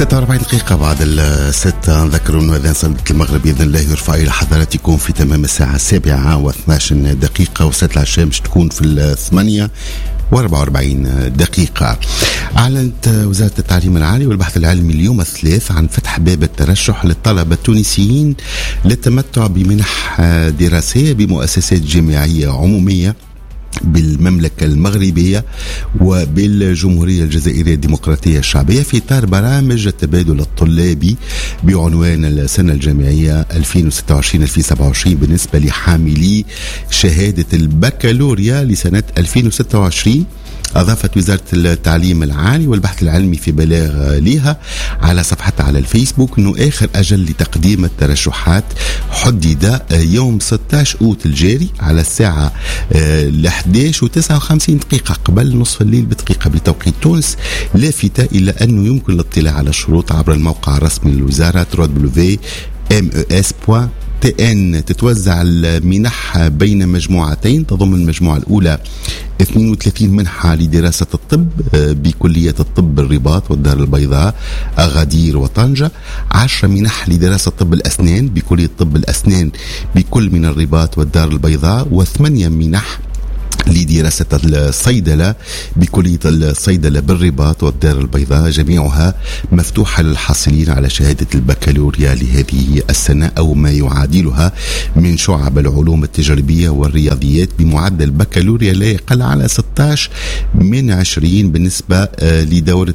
46 دقيقة بعد الستة. نذكر أنه إذا صلت المغرب بإذن الله يرفع إلى حضراتكم في تمام الساعة 7:12 دقيقة، وساعة العشاء مش تكون في 8:44 دقيقة. أعلنت وزارة التعليم العالي والبحث العلمي اليوم الثلاث عن فتح باب الترشح للطلبة التونسيين للتمتع بمنح دراسية بمؤسسات جامعية عمومية بالمملكة المغربية وبالجمهورية الجزائرية الديمقراطية الشعبية في إطار برامج التبادل الطلابي بعنوان السنة الجامعية 2026-2027 بالنسبة لحاملي شهادة البكالوريا لسنة 2026. أضافت وزارة التعليم العالي والبحث العلمي في بلاغ لها على صفحتها على الفيسبوك أنه آخر أجل لتقديم الترشحات حدد يوم 16 أوت الجاري على الساعة 11:59 دقيقة قبل نصف الليل بدقيقة بتوقيت تونس، لافتة إلى أنه يمكن الاطلاع على الشروط عبر الموقع الرسمي للوزارة www.mes.tn. تتوزع المنح بين مجموعتين، تضم المجموعة الأولى 32 منحة لدراسة الطب بكلية الطب الرباط والدار البيضاء أغادير وطنجة، 10 منح لدراسة طب الأسنان بكلية طب الأسنان بكل من الرباط والدار البيضاء، و8 منح لدراسة الصيدلة بكلية الصيدلة بالرباط والدار البيضاء، جميعها مفتوحة للحاصلين على شهادة البكالوريا لهذه السنة أو ما يعادلها من شعب العلوم التجريبية والرياضيات بمعدل بكالوريا لا يقل على 16/20 بالنسبة لدورة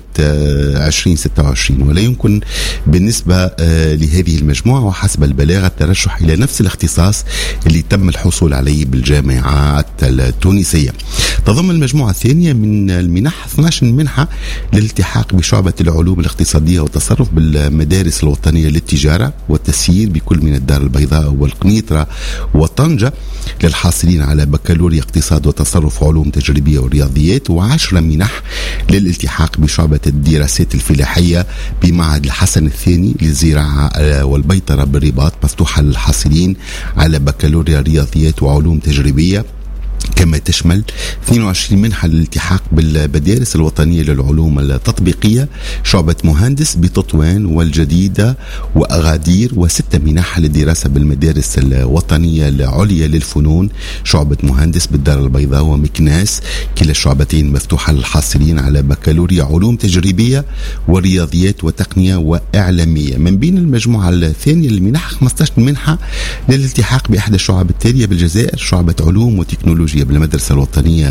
2026، ولا يمكن بالنسبة لهذه المجموعة وحسب البلاغة الترشح إلى نفس الاختصاص اللي تم الحصول عليه بالجامعات التونسية. تضم المجموعة الثانية من المنح 12 منحة للالتحاق بشعبة العلوم الاقتصادية والتصرف بالمدارس الوطنية للتجارة والتسيير بكل من الدار البيضاء والقنيطرة وطنجة للحاصلين على بكالوريا اقتصاد وتصرف وعلوم تجريبية ورياضيات، و10 منح للالتحاق بشعبة الدراسات الفلاحية بمعهد الحسن الثاني للزراعة والبيطرة بالرباط مفتوحة للحاصلين على بكالوريا رياضيات وعلوم تجريبية، كما تشمل 22 منحة للالتحاق بالمدارس الوطنية للعلوم التطبيقية شعبة مهندس بتطوان والجديدة وأغادير، و6 منح للدراسة بالمدارس الوطنية العليا للفنون شعبة مهندس بالدار البيضاء ومكناس، كلا الشعبتين مفتوحة للحاصلين على بكالوريا علوم تجريبية ورياضيات وتقنية وإعلامية. من بين المجموعة الثانية المنح 15 منحة للالتحاق بأحد الشعب التالية بالجزائر شعبة علوم وتكنولوجيا بالمدرسة الوطنية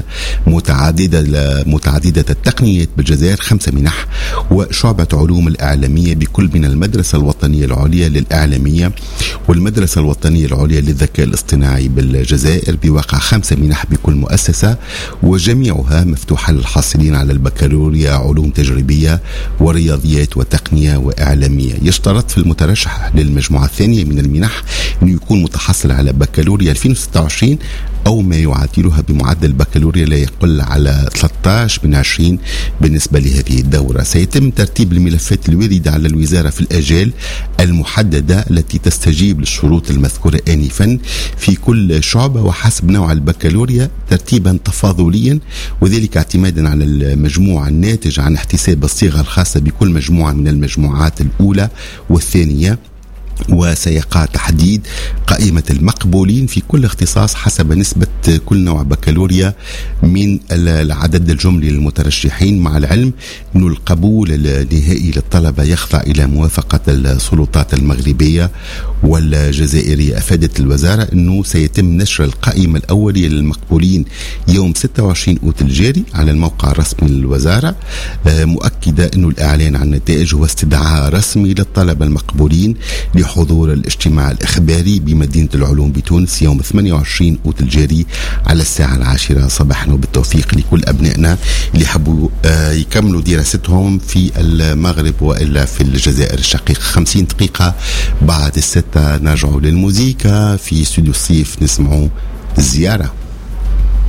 متعددة التقنيات بالجزائر 5 منح، وشعبة علوم الإعلامية بكل من المدرسة الوطنية العليا للإعلامية والمدرسة الوطنية العليا للذكاء الاصطناعي بالجزائر بواقع 5 منح بكل مؤسسة، وجميعها مفتوحة للحاصلين على البكالوريا علوم تجريبية ورياضيات وتقنية وإعلامية. يشترط في المترشح للمجموعة الثانية من المنح أنه يكون متحصل على بكالوريا 2026 أو ما يعادلها بمعدل بكالوريا لا يقل على 13/20 بالنسبة لهذه الدورة. سيتم ترتيب الملفات الواردة على الوزارة في الآجال المحددة التي تستجيب للشروط المذكورة آنفا في كل شعبة وحسب نوع البكالوريا ترتيبا تفاضليا، وذلك اعتمادا على المجموع الناتج عن احتساب الصيغة الخاصة بكل مجموعة من المجموعات الأولى والثانية، وسيقع تحديد قائمة المقبولين في كل اختصاص حسب نسبة كل نوع بكالوريا من العدد الجملي للمترشحين، مع العلم أن القبول النهائي للطلبة يخضع إلى موافقة السلطات المغربية والجزائرية. أفادت الوزارة أنه سيتم نشر القائمة الأولية للمقبولين يوم 26 أوت الجاري على الموقع الرسمي للوزارة، مؤكدة أنه الإعلان عن النتائج هو استدعاء رسمي للطلبة المقبولين لحضور الاجتماع الإخباري بمدينة العلوم بتونس يوم 28 أوت الجاري على الساعة 10 صباحا، وبالتوفيق لكل أبنائنا اللي حبوا يكملوا دراستهم في المغرب وإلا في الجزائر الشقيق. 50 دقيقة بعد 6 نرجعوا للموسيقى في استوديو الصيف نسمعوا الزيارة.